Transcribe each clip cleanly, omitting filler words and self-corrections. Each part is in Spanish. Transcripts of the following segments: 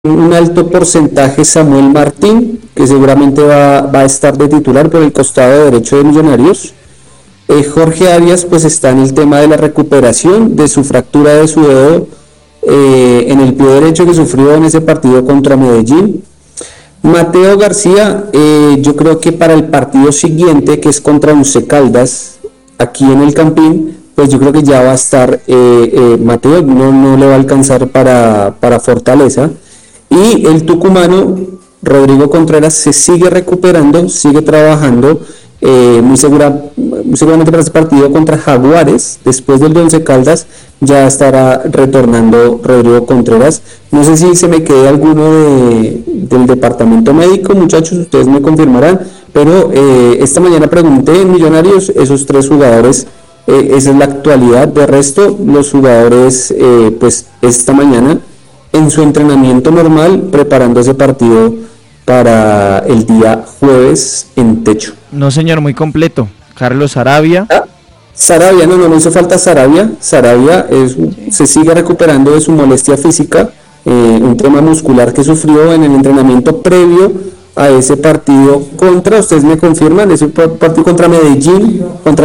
un alto porcentaje Samuel Martín, que seguramente va a estar de titular por el costado derecho de Millonarios. Jorge Arias pues está en el tema de la recuperación de su fractura de su dedo en el pie derecho que sufrió en ese partido contra Medellín. Mateo García, yo creo que para el partido siguiente, que es contra Once Caldas, aquí en el Campín, pues yo creo que ya va a estar Mateo, no le va a alcanzar para Fortaleza. Y el tucumano Rodrigo Contreras se sigue recuperando, sigue trabajando, muy seguramente para este partido contra Jaguares, después del de Once Caldas, ya estará retornando Rodrigo Contreras. No sé si se me quede alguno del departamento médico, muchachos, ustedes me confirmarán, pero esta mañana pregunté en Millonarios esos 3 jugadores, esa es la actualidad. De resto, los jugadores, pues esta mañana en su entrenamiento normal, preparando ese partido para el día jueves en Techo. No, señor, muy completo. Carlos Saravia. Saravia, no hizo falta Saravia. Saravia se sigue recuperando de su molestia física, un tema muscular que sufrió en el entrenamiento previo a ese partido ustedes me confirman, ese partido contra Medellín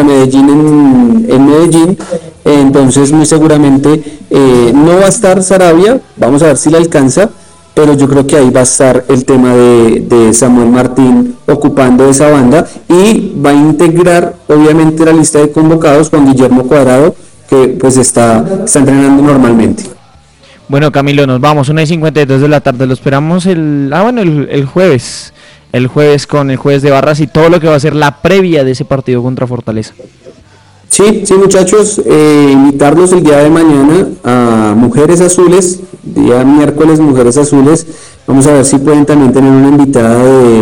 en Medellín. Entonces muy seguramente no va a estar Saravia, vamos a ver si le alcanza, pero yo creo que ahí va a estar el tema de Samuel Martín ocupando esa banda, y va a integrar obviamente la lista de convocados con Guillermo Cuadrado, que pues está entrenando normalmente. Bueno, Camilo, nos vamos, 1:52 de la tarde, lo esperamos el jueves. El jueves con el jueves de barras y todo lo que va a ser la previa de ese partido contra Fortaleza. Sí, muchachos, invitarlos el día de mañana a Mujeres Azules, día miércoles Mujeres Azules. Vamos a ver si pueden también tener una invitada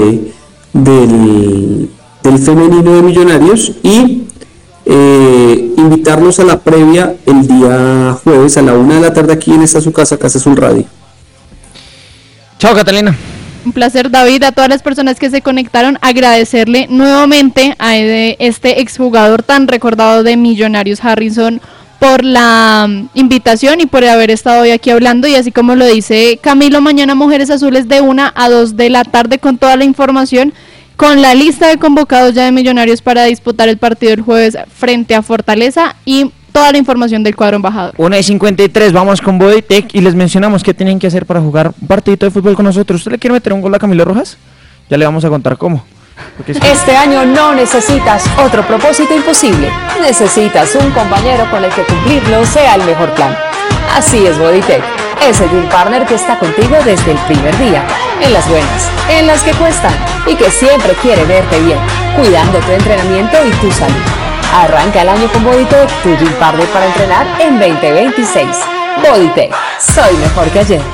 del femenino de Millonarios, y invitarlos a la previa el día jueves a la 1 de la tarde aquí en esta su casa, Casa Azul Radio. Chao, Catalina. Un placer, David, a todas las personas que se conectaron, agradecerle nuevamente a este exjugador tan recordado de Millonarios, Harrison, por la invitación y por haber estado hoy aquí hablando, y así como lo dice Camilo, mañana Mujeres Azules de 1 a 2 de la tarde con toda la información, con la lista de convocados ya de Millonarios para disputar el partido el jueves frente a Fortaleza, y toda la información del cuadro embajador. 1:53, vamos con Bodytech y les mencionamos qué tienen que hacer para jugar un partidito de fútbol con nosotros. ¿Usted le quiere meter un gol a Camilo Rojas? Ya le vamos a contar cómo. Este año no necesitas otro propósito imposible. Necesitas un compañero con el que cumplirlo sea el mejor plan. Así es Bodytech, ese Gym Partner que está contigo desde el primer día, en las buenas, en las que cuestan, y que siempre quiere verte bien, cuidando tu entrenamiento y tu salud. Arranca el año con Bodytech, tu Gym Partner para entrenar en 2026. Bodytech, soy mejor que ayer.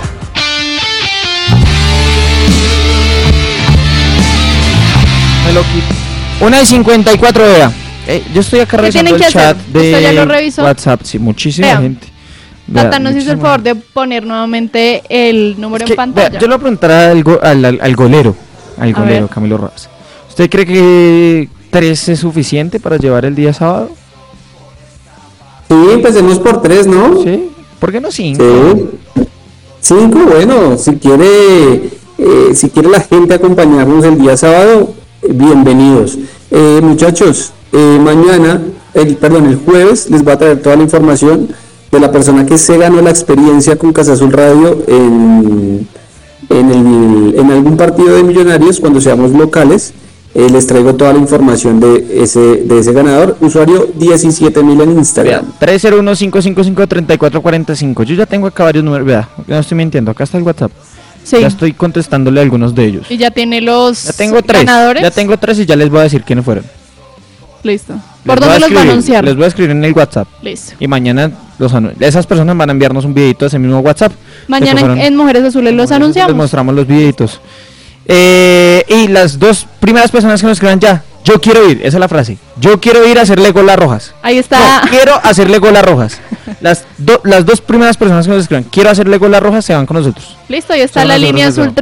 Hello, 1:54 era. Yo estoy acá revisando el chat de WhatsApp, sí, muchísima gente. Tata nos hizo el favor de poner nuevamente el número en pantalla. Yo le voy a preguntar al golero, Camilo Rojas. ¿Usted cree que 3 es suficiente para llevar el día sábado? Sí, empecemos por 3, ¿no? Sí, ¿por qué no 5? Sí. 5, bueno, si quiere la gente acompañarnos el día sábado, bienvenidos. Muchachos, mañana, el jueves, les va a traer toda la información de la persona que se ganó la experiencia con Casa Azul Radio en algún partido de Millonarios cuando seamos locales. Les traigo toda la información de ese ganador, usuario 17.000 en Instagram. 301-555-3445. Yo ya tengo acá varios números, vea, no estoy mintiendo, acá está el WhatsApp. Sí. Ya estoy contestándole a algunos de ellos. Y ya tiene los ganadores. Ya tengo 3 y ya les voy a decir quiénes fueron. Listo. ¿Por dónde los va a anunciar? Les voy a escribir en el WhatsApp. Listo. Y mañana esas personas van a enviarnos un videito de ese mismo WhatsApp. Mañana en Mujeres Azules los anunciamos. Les mostramos los videitos. Y las 2 primeras personas que nos escriban ya, yo quiero ir, esa es la frase, yo quiero ir a hacerle gol a Rojas. Ahí está. No, quiero hacerle gol a Rojas. Las 2 primeras personas que nos escriban, quiero hacerle gol a Rojas, se van con nosotros. Listo, ahí está la línea azul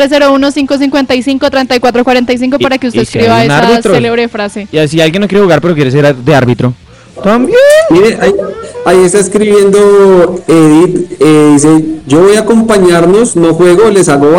301-555-3445 para que usted escriba esa célebre frase. Y si alguien no quiere jugar pero quiere ser de árbitro, También. Mire, ahí está escribiendo Edith, dice, yo voy a acompañarnos, no juego, les hago